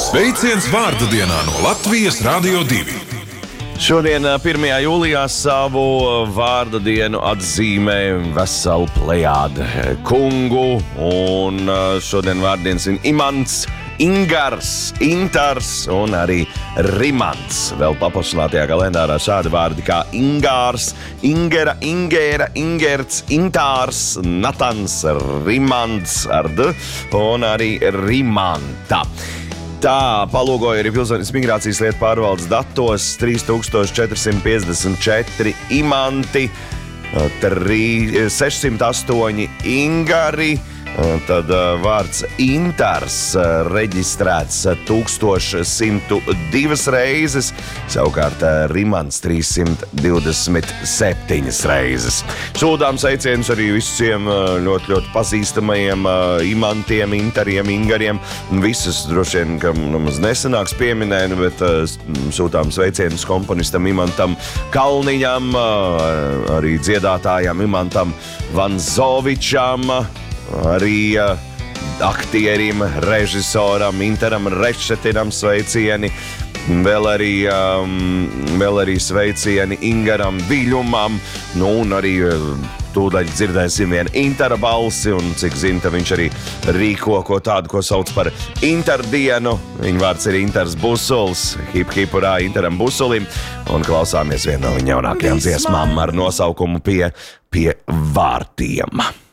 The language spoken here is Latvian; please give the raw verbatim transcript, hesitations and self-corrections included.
Sveiciens vārda dienā no Latvijas Radio divi. Šodien, pirmajā jūlijā, savu vārda dienu atzīmē veselu plejādu kungu, un šodien vārdienas ir Imants, Ingars, Intars un arī Rimants. Vēl paplašinātajā kalendārā šādi vārdi kā Ingārs, Ingera, Ingēra, Ingerts, Intārs, Natans, Rimants ar D un arī Rimanta. Tā palūgoja arī Pilsonības migrācijas lietu pārvaldes datos trīs tūkstoši četri simti piecdesmit četri imanti, sešsimt astoņi ingari, tad vārds Intars reģistrēts tūkstoš simt divas reizes, savukārt Rimants trīssimt divdesmit septiņas reizes. Sūtām sveicienus arī visiem ļoti, ļoti pazīstamajiem imantiem, Intariem, Ingariem. Visus droši vien, ka mums nesanāks pieminēt, bet sūtām sveicienus komponistam Imantam Kalniņam, arī dziedātājam Imantam Vanzovičam, arī uh, aktierim, režisoram, Interam Rešetinam sveicieni, vēl arī, um, vēl arī sveicieni Ingaram Viļumam, nu un arī uh, tūdaļ dzirdēsim vienu Intara balsi, un cik zinu, viņš arī rīko ko tādu, ko sauc par Interdienu. Viņa vārds ir Intars Busuls, hip hipurā Interam Busulim, un klausāmies vienu no viņa jaunākajām dziesmām ar nosaukumu pie, pie vārtiem.